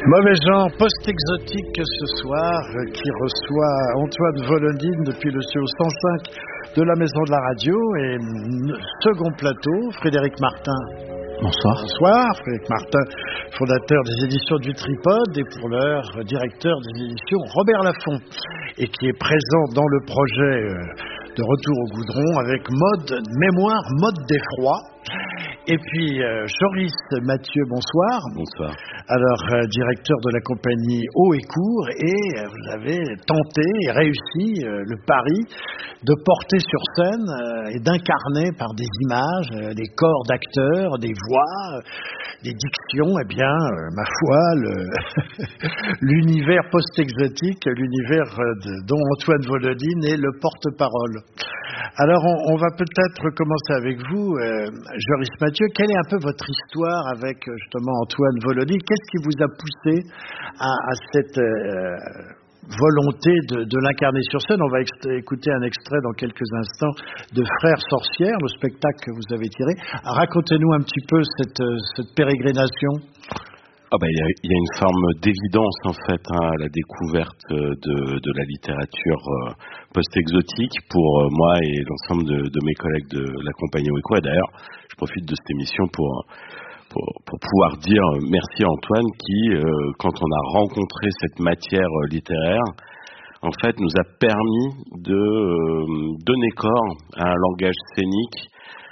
Mauvais genre post-exotique ce soir qui reçoit Antoine Volodine depuis le studio 105 de la Maison de la Radio et second plateau, Frédéric Martin. Bonsoir. Bonsoir, Frédéric Martin, fondateur des éditions du Tripode et pour l'heure directeur des éditions Robert Laffont et qui est présent dans le projet de Retour au Goudron avec mémoire mode d'effroi. Et puis Joris Mathieu, bonsoir. Bonsoir. Alors, directeur de la compagnie Haut et Court, et vous avez tenté et réussi le pari de porter sur scène et d'incarner par des images, des corps d'acteurs, des voix, des dictions, eh bien, ma foi, l'univers post-exotique, l'univers dont Antoine Volodine est le porte-parole. Alors, on va peut-être commencer avec vous, Joris Mathieu. Quelle est un peu votre histoire avec justement Antoine Volodine? Qu'est-ce qui vous a poussé à cette volonté de l'incarner sur scène? On va écouter un extrait dans quelques instants de Frères sorcières, le spectacle que vous avez tiré. Racontez-nous un petit peu cette pérégrination. Il y a une forme d'évidence en fait à la découverte de la littérature post-exotique pour moi et l'ensemble de mes collègues de la compagnie Haut et Court. Et d'ailleurs, je profite de cette émission pour pouvoir dire merci à Antoine qui, quand on a rencontré cette matière littéraire, en fait nous a permis de donner corps à un langage scénique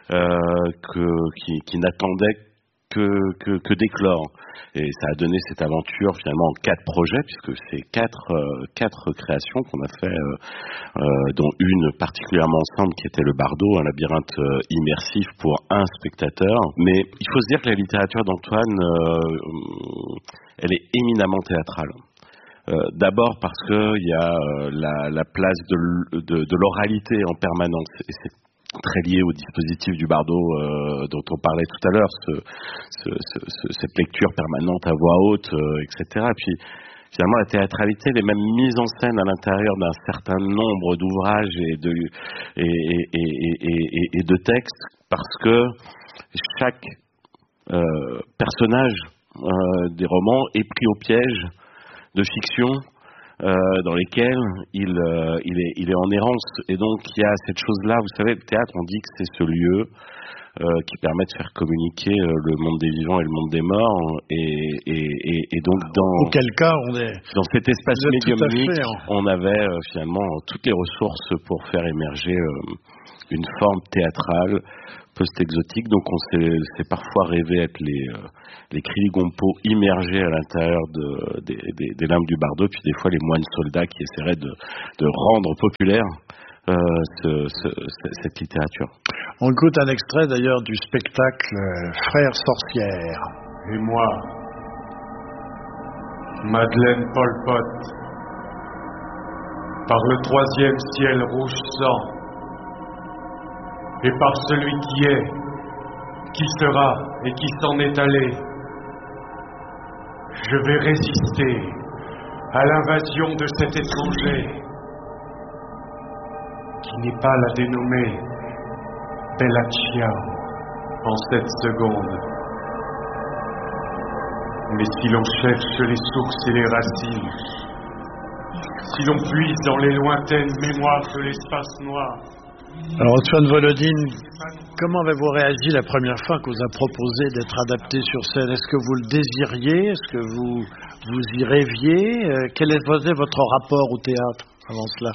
qui n'attendait que d'éclore. Et ça a donné cette aventure finalement en 4 projets, puisque c'est 4 créations qu'on a fait, dont une particulièrement ensemble qui était le Bardo, un labyrinthe immersif pour un spectateur. Mais il faut se dire que la littérature d'Antoine, elle est éminemment théâtrale. D'abord parce qu'il y a la place de l'oralité en permanence, et c'est très lié au dispositif du Bardo dont on parlait tout à l'heure, cette lecture permanente à voix haute, etc. Et puis finalement la théâtralité, elle est même mise en scène à l'intérieur d'un certain nombre d'ouvrages et de textes, parce que chaque personnage des romans est pris au piège de fiction dans lesquels il est en errance. Et donc il y a cette chose-là, vous savez, le théâtre, on dit que c'est ce lieu qui permet de faire communiquer le monde des vivants et le monde des morts, et donc auquel cas dans cet espace médiumnique, on avait finalement toutes les ressources pour faire émerger une forme théâtrale post-exotique. Donc on s'est parfois rêvé être les Kriligompo immergés à l'intérieur des limbes du Bardo, puis des fois les moines soldats qui essaieraient de rendre populaire cette littérature. On écoute un extrait d'ailleurs du spectacle Frères sorcières. Et moi, Madeleine Pol Pot, par le 3e ciel rouge sang, et par celui qui est, qui sera et qui s'en est allé, je vais résister à l'invasion de cet étranger qui n'est pas la dénommée Bella Ciao en 7 secondes. Mais si l'on cherche les sources et les racines, si l'on puise dans les lointaines mémoires de l'espace noir. Alors Antoine Volodine, comment avez-vous réagi la première fois qu'on vous a proposé d'être adapté sur scène? Est-ce que vous le désiriez? Est-ce que vous y rêviez? Quel est votre rapport au théâtre avant cela?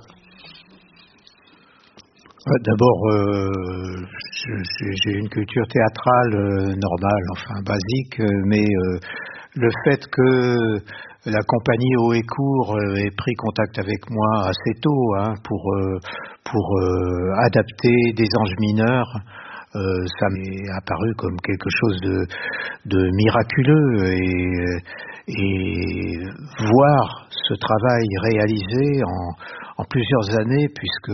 D'abord, j'ai une culture théâtrale normale, enfin basique, mais le fait que la compagnie Haut et Court ait pris contact avec moi assez tôt pour adapter des Anges mineurs, ça m'est apparu comme quelque chose de miraculeux, et voir ce travail réalisé en plusieurs années, puisque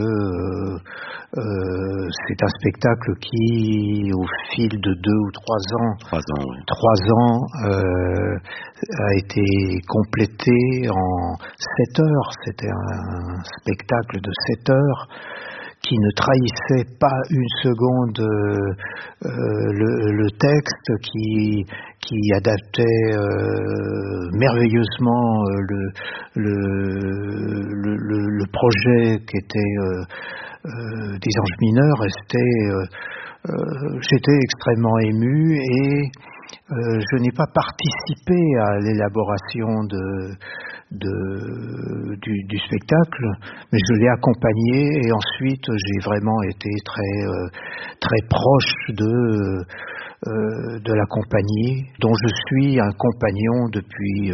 c'est un spectacle qui, au fil de 2 ou 3 ans, a été complété en 7 heures. C'était un spectacle de 7 heures qui ne trahissait pas une seconde le texte, qui adaptait merveilleusement le projet qui était des Anges mineurs. Et j'étais extrêmement ému, et je n'ai pas participé à l'élaboration du spectacle, mais je l'ai accompagné, et ensuite j'ai vraiment été très proche de la compagnie, dont je suis un compagnon depuis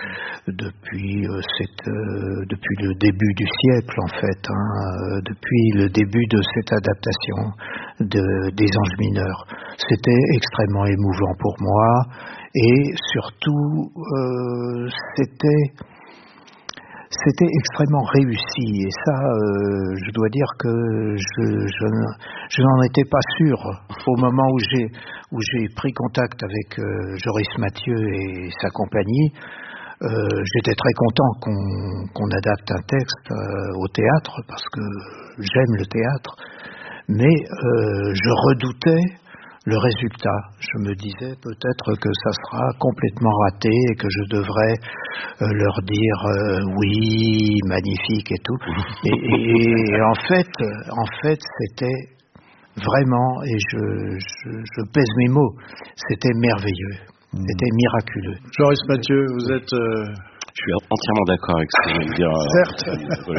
le début du siècle, en fait, depuis le début de cette adaptation des Anges mineurs. C'était extrêmement émouvant pour moi, et surtout c'était extrêmement réussi, et ça, je dois dire que je n'en étais pas sûr au moment où j'ai pris contact avec Joris Mathieu et sa compagnie. J'étais très content qu'on adapte un texte au théâtre, parce que j'aime le théâtre, mais je redoutais le résultat. Je me disais peut-être que ça sera complètement raté, et que je devrais leur dire oui, magnifique et tout. Et en fait, c'était vraiment, et je pèse mes mots, c'était merveilleux, c'était miraculeux. Joris Mathieu, vous êtes... Je suis entièrement d'accord avec ce que vous voulez dire. Certes.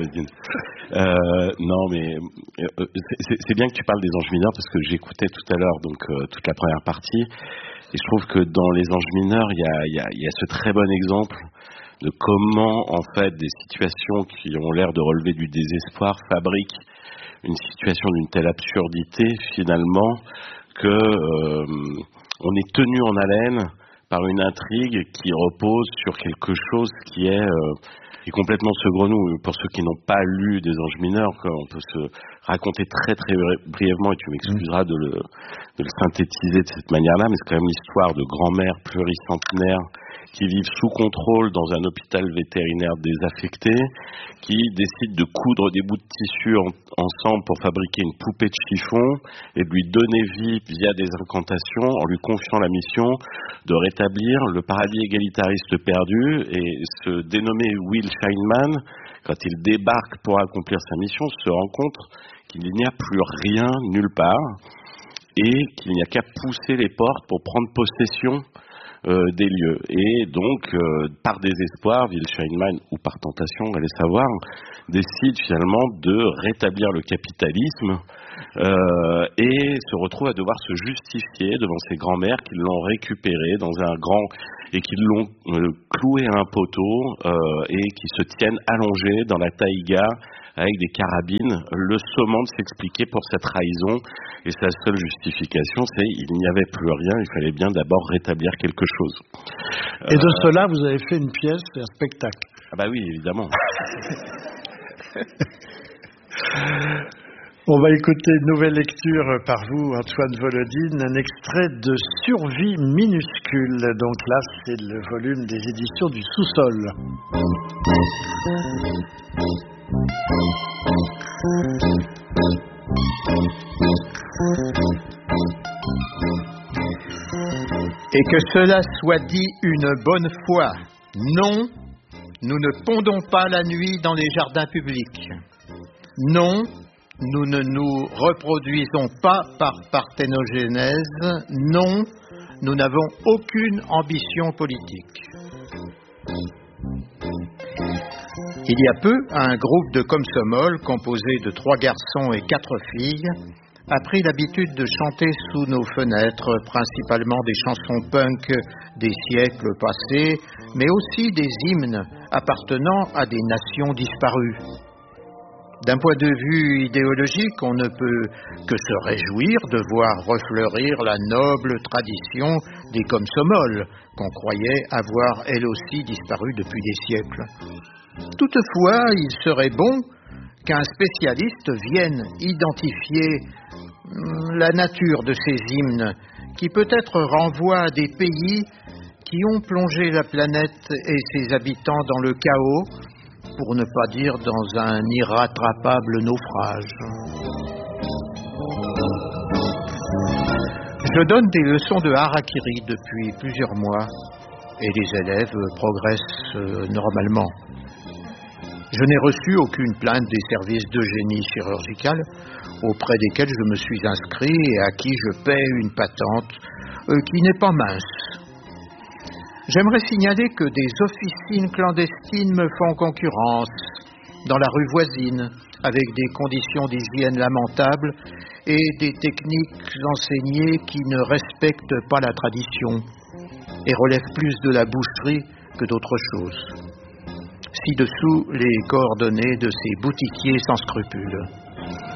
Non, mais c'est bien que tu parles des Anges mineurs, parce que j'écoutais tout à l'heure toute la première partie, et je trouve que dans les Anges mineurs, il y a ce très bon exemple de comment, en fait, des situations qui ont l'air de relever du désespoir fabriquent une situation d'une telle absurdité, finalement, que on est tenu en haleine par une intrigue qui repose sur quelque chose qui est complètement saugrenu. Pour ceux qui n'ont pas lu des Anges mineurs, on peut se raconter très très brièvement, et tu m'excuseras de le synthétiser de cette manière-là, mais c'est quand même l'histoire de grand-mères pluricentenaires qui vivent sous contrôle dans un hôpital vétérinaire désaffecté, qui décident de coudre des bouts de tissu ensemble pour fabriquer une poupée de chiffon et de lui donner vie via des incantations, en lui confiant la mission de rétablir le paradis égalitariste perdu. Et ce dénommé Will Steinman, quand il débarque pour accomplir sa mission, se rend compte qu'il n'y a plus rien nulle part, et qu'il n'y a qu'à pousser les portes pour prendre possession des lieux. Et donc, par désespoir, Will Steinman, ou par tentation, allez savoir, décide finalement de rétablir le capitalisme, et se retrouve à devoir se justifier devant ses grands-mères qui l'ont récupéré dans un grand, et qui l'ont cloué à un poteau, et qui se tiennent allongés dans la taïga avec des carabines, le sommant de s'expliquer pour cette trahison. Et sa seule justification, c'est il n'y avait plus rien, il fallait bien d'abord rétablir quelque chose. Et de cela, vous avez fait une pièce, un spectacle. Ah bah oui, évidemment. On va écouter une nouvelle lecture par vous, Antoine Volodine, un extrait de Survie minuscule. Donc là, c'est le volume des éditions du Sous-sol. Et que cela soit dit une bonne fois. Non, nous ne pondons pas la nuit dans les jardins publics. Non, nous ne nous reproduisons pas par parthénogenèse. Non, nous n'avons aucune ambition politique. Il y a peu, un groupe de komsomol composé de 3 garçons et 4 filles a pris l'habitude de chanter sous nos fenêtres, principalement des chansons punk des siècles passés, mais aussi des hymnes appartenant à des nations disparues. D'un point de vue idéologique, on ne peut que se réjouir de voir refleurir la noble tradition des komsomol, qu'on croyait avoir elle aussi disparu depuis des siècles. Toutefois, il serait bon qu'un spécialiste vienne identifier la nature de ces hymnes, qui peut-être renvoient à des pays qui ont plongé la planète et ses habitants dans le chaos, pour ne pas dire dans un irrattrapable naufrage. Je donne des leçons de harakiri depuis plusieurs mois et les élèves progressent normalement. Je n'ai reçu aucune plainte des services d'eugénie chirurgicale auprès desquels je me suis inscrit et à qui je paie une patente qui n'est pas mince. J'aimerais signaler que des officines clandestines me font concurrence dans la rue voisine, avec des conditions d'hygiène lamentables et des techniques enseignées qui ne respectent pas la tradition et relèvent plus de la boucherie que d'autre chose. Ci-dessous, les coordonnées de ces boutiquiers sans scrupules.